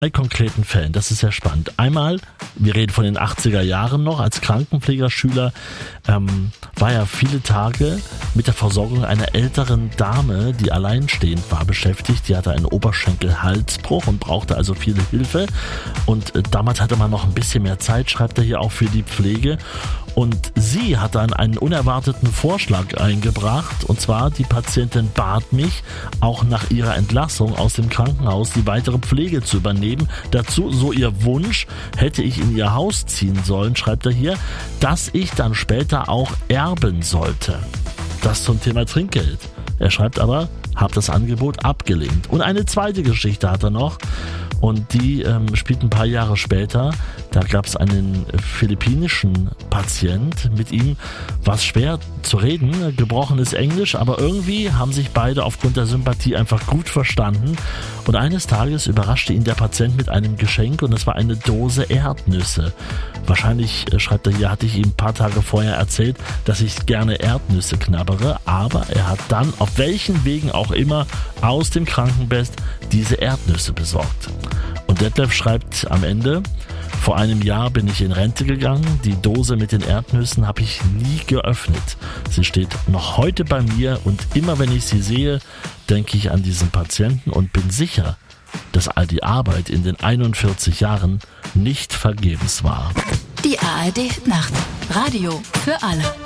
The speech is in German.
konkreten Fällen. Das ist sehr spannend. Einmal, wir reden von den 80er Jahren noch, als Krankenpflegerschüler war er viele Tage mit der Versorgung einer älteren Dame, die alleinstehend war, beschäftigt. Die hatte einen Oberschenkel-Halsbruch und brauchte also viel Hilfe. Und damals hatte man noch ein bisschen mehr Zeit, schreibt er hier auch für die Pflege. Und sie hat dann einen unerwarteten Vorschlag eingebracht. Und zwar, die Patientin bat mich, auch nach ihrer Entlassung aus dem Krankenhaus die weitere Pflege zu übernehmen. Dazu, so ihr Wunsch, hätte ich in ihr Haus ziehen sollen, schreibt er hier, dass ich dann später auch erben sollte. Das zum Thema Trinkgeld. Er schreibt aber, habe das Angebot abgelehnt. Und eine zweite Geschichte hat er noch. Und die spielt ein paar Jahre später. Da gab es einen philippinischen Patient. Mit ihm war es schwer zu reden, gebrochenes Englisch, aber irgendwie haben sich beide aufgrund der Sympathie einfach gut verstanden. Und eines Tages überraschte ihn der Patient mit einem Geschenk und es war eine Dose Erdnüsse. Wahrscheinlich, schreibt er hier, hatte ich ihm ein paar Tage vorher erzählt, dass ich gerne Erdnüsse knabbere, aber er hat dann, auf welchen Wegen auch immer, aus dem Krankenbett diese Erdnüsse besorgt. Und Detlef schreibt am Ende, vor einem Jahr bin ich in Rente gegangen, die Dose mit den Erdnüssen habe ich nie geöffnet. Sie steht noch heute bei mir und immer wenn ich sie sehe, denke ich an diesen Patienten und bin sicher, dass all die Arbeit in den 41 Jahren nicht vergebens war. Die ARD Nacht. Radio für alle.